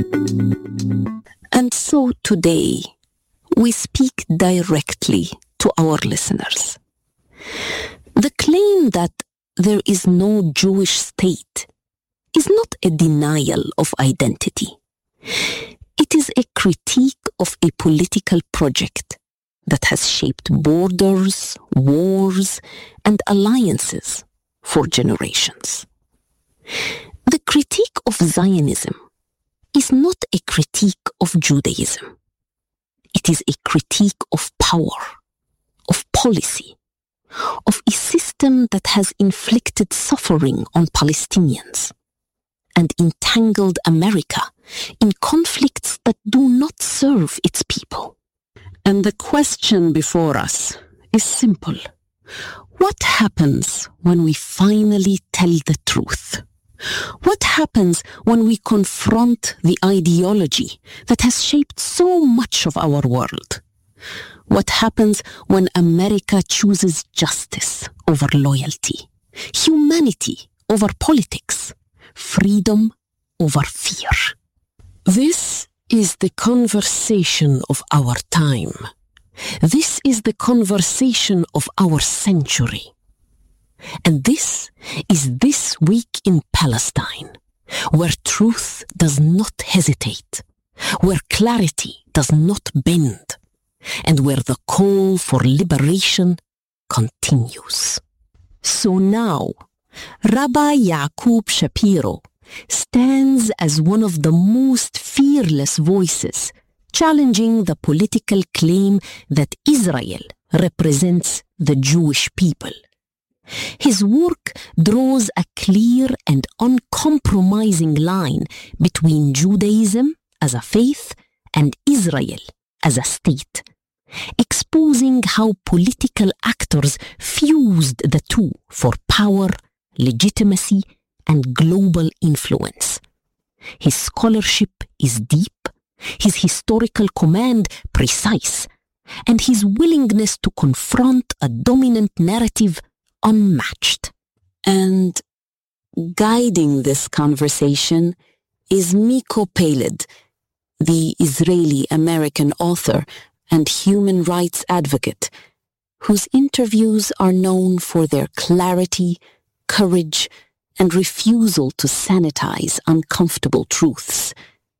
And so today, we speak directly to our listeners. The claim that there is no Jewish state is not a denial of identity. It is a critique of a political project that has shaped borders, wars, and alliances for generations. The critique of Zionism is not a critique of Judaism. It is a critique of power, of policy, of a system that has inflicted suffering on Palestinians and entangled America in conflicts that do not serve its people. And the question before us is simple. What happens when we finally tell the truth? What happens when we confront the ideology that has shaped so much of our world? What happens when America chooses justice over loyalty, humanity over politics, freedom over fear? This is the conversation of our time. This is the conversation of our century. And this is This Week in Palestine, where truth does not hesitate, where clarity does not bend, and where the call for liberation continues. So now, Rabbi Ya'aqub Shapiro stands as one of the most fearless voices challenging the political claim that Israel represents the Jewish people. His work draws a clear and uncompromising line between Judaism as a faith and Israel as a state, exposing how political actors fused the two for power, legitimacy, and global influence. His scholarship is deep, his historical command precise, and his willingness to confront a dominant narrative unmatched. And guiding this conversation is Miko Peled, the Israeli-American author and human rights advocate, whose interviews are known for their clarity, courage, and refusal to sanitize uncomfortable truths.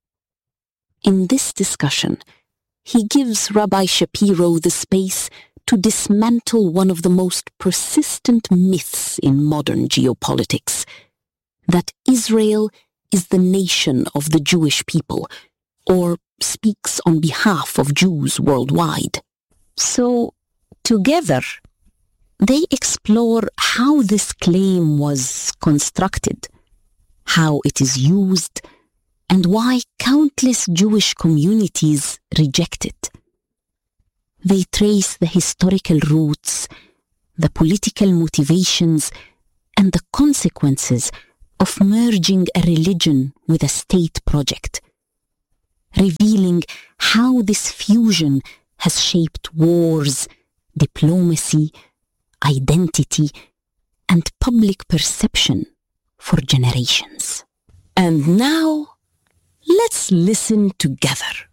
In this discussion, he gives Rabbi Shapiro the space to dismantle one of the most persistent myths in modern geopolitics, that Israel is the nation of the Jewish people, or speaks on behalf of Jews worldwide. So, together, they explore how this claim was constructed, how it is used, and why countless Jewish communities reject it. They trace the historical roots, the political motivations, and the consequences of merging a religion with a state project, revealing how this fusion has shaped wars, diplomacy, identity, and public perception for generations. And now, let's listen together.